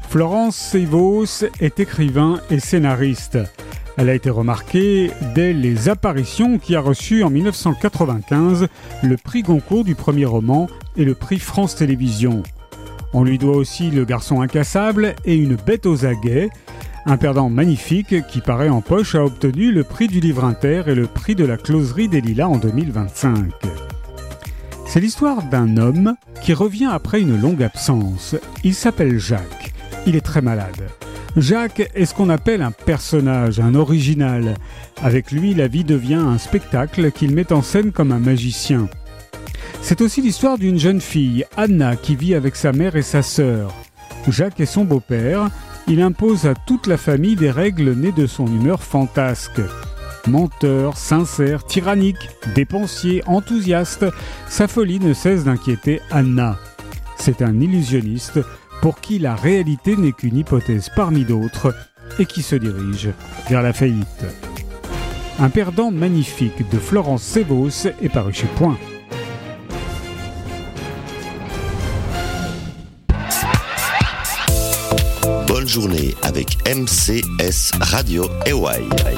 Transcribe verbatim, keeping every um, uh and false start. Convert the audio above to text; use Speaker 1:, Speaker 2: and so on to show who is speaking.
Speaker 1: Florence Sévos est écrivain et scénariste. Elle a été remarquée dès Les Apparitions qui a reçu en dix-neuf cent quatre-vingt-quinze le prix Goncourt du premier roman et le prix France Télévisions. On lui doit aussi Le Garçon incassable et Une bête aux aguets. Un perdant magnifique qui paraît en poche a obtenu le prix du livre inter et le prix de la closerie des Lilas en deux mille vingt-cinq. C'est l'histoire d'un homme qui revient après une longue absence. Il s'appelle Jacques. Il est très malade. Jacques est ce qu'on appelle un personnage, un original. Avec lui, la vie devient un spectacle qu'il met en scène comme un magicien. C'est aussi l'histoire d'une jeune fille, Anna, qui vit avec sa mère et sa sœur. Jacques est son beau-père. Il impose à toute la famille des règles nées de son humeur fantasque. Menteur, sincère, tyrannique, dépensier, enthousiaste, sa folie ne cesse d'inquiéter Anna. C'est un illusionniste pour qui la réalité n'est qu'une hypothèse parmi d'autres et qui se dirige vers la faillite. Un perdant magnifique de Florence Sévos est paru chez Point.
Speaker 2: Bonne journée avec M C S Radio Hawaii.